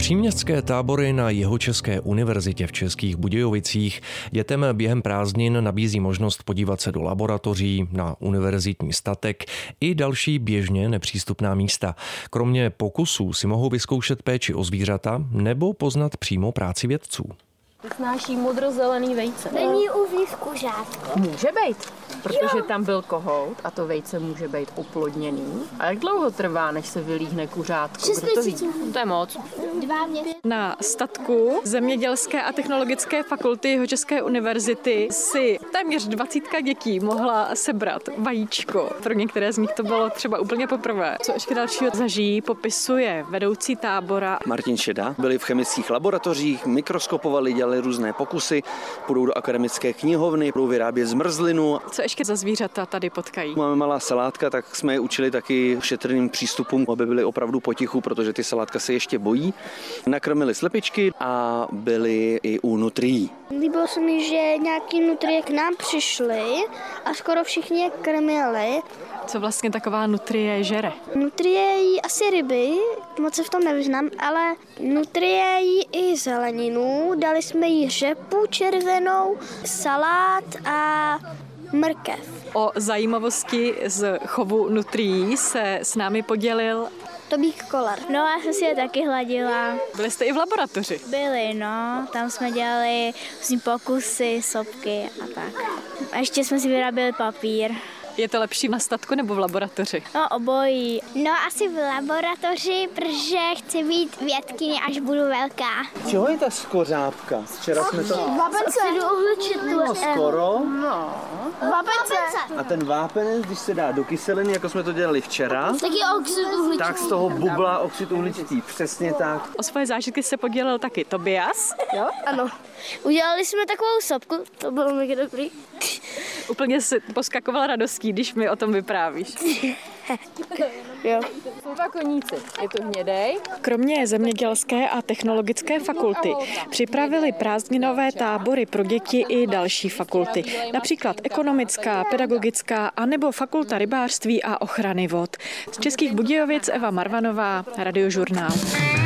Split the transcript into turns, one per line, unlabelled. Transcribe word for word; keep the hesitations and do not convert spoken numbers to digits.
Příměstské tábory na Jihočeské univerzitě v Českých Budějovicích dětem během prázdnin nabízí možnost podívat se do laboratoří, na univerzitní statek i další běžně nepřístupná místa. Kromě pokusů si mohou vyzkoušet péči o zvířata nebo poznat přímo práci vědců.
Snáší modrozelený vejce.
Není uvnitř kuřátko.
Může být, protože tam byl kohout a to vejce může být oplodněný. A jak dlouho trvá, než se vylíhne kuřátko? Kdo to ví? To je moc.
Dva měsíce.
Na statku Zemědělské a technologické fakulty Jihočeské univerzity si téměř dvacítka dětí mohla sebrat vajíčko. Pro některé z nich to bylo třeba úplně poprvé. Co ještě dalšího zažijí, popisuje vedoucí tábora
Martin Šeda. Byli v chemických laboratořích, mikroskopovali, dělali různé pokusy, půjdou do akademické knihovny, budou vyrábět zmrzlinu.
Co ještě za zvířata tady potkají?
Máme malá salátka, tak jsme je učili taky šetrným přístupům, aby byli opravdu potichu, protože ty salátka se ještě bojí. Nakrmili slepičky a byli i u nutrií.
Líbilo se mi, že nějaký nutrie k nám přišli a skoro všichni je krmili.
Co vlastně taková nutrie žere?
Nutrie jí asi ryby, moc se v tom nevyznám, ale nutrie jí i zeleninu. Dali jsme jí řepu červenou, salát a mrkev.
O zajímavosti z chovu nutrií se s námi podělil
Tobík Kolar.
No, já jsem si je taky hladila.
Byli jste i v laboratoři?
Byli, no. Tam jsme dělali pokusy, sopky a tak. A ještě jsme si vyráběli papír.
Je to lepší na statku nebo v laboratoři?
No, obojí.
No, asi v laboratoři, protože chci být vědkyně, až budu velká.
Čeho je ta skořápka? Včera jsme to...
Vapence.
No, skoro.
No.
Vapence.
A ten vápenec, když se dá do kyseliny, jako jsme to dělali včera,
Taky oxid uhličitý.
tak z toho bublá oxid uhličitý. Přesně tak.
O svoje zážitky se podělil taky Tobias. Jo?
Ano. Udělali jsme takovou sopku, to bylo mega dobrý.
Úplně si poskakovala radostí, když mi o tom vyprávíš.
Jo.
Jsou dva koníci. Je to hnědej.
Kromě Zemědělské a technologické fakulty připravili prázdninové tábory pro děti i další fakulty. Například ekonomická, pedagogická a nebo fakulta rybářství a ochrany vod. Z Českých Budějovic Eva Marvanová, Radiožurnál.